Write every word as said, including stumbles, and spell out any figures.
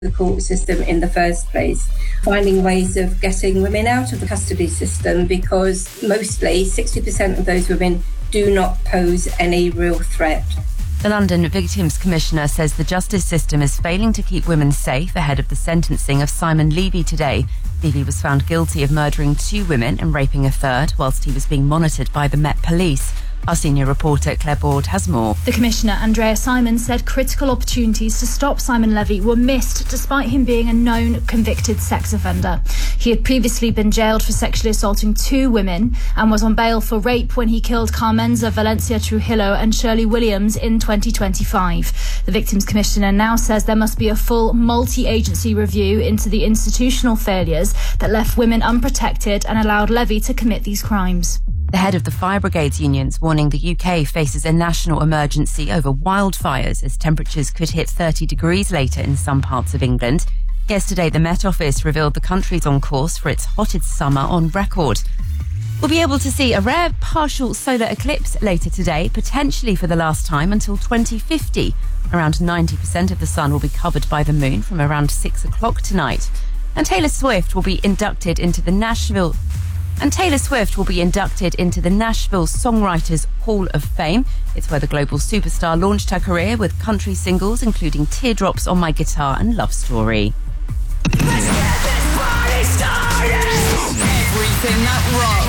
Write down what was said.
the court system in the first place, finding ways of getting women out of the custody system, because mostly sixty percent of those women do not pose any real threat. The London Victims Commissioner says the justice system is failing to keep women safe ahead of the sentencing of Simon Levy today. Levy was found guilty of murdering two women and raping a third whilst he was being monitored by the Met Police. Our senior reporter Claire Board has more. The Commissioner, Andrea Simon, said critical opportunities to stop Simon Levy were missed despite him being a known convicted sex offender. He had previously been jailed for sexually assaulting two women and was on bail for rape when he killed Carmenza Valencia Trujillo and Shirley Williams in twenty twenty-five. The Victims Commissioner now says there must be a full multi-agency review into the institutional failures that left women unprotected and allowed Levy to commit these crimes. The head of the Fire Brigades Union's warning the U K faces a national emergency over wildfires as temperatures could hit thirty degrees later in some parts of England. Yesterday, the Met Office revealed the country's on course for its hottest summer on record. We'll be able to see a rare partial solar eclipse later today, potentially for the last time until twenty fifty. Around ninety percent of the sun will be covered by the moon from around six o'clock tonight. And Taylor Swift will be inducted into the Nashville... And Taylor Swift will be inducted into the Nashville Songwriters Hall of Fame. It's where the global superstar launched her career with country singles including Teardrops on My Guitar and Love Story. Let's get this party started! Everything that rocks.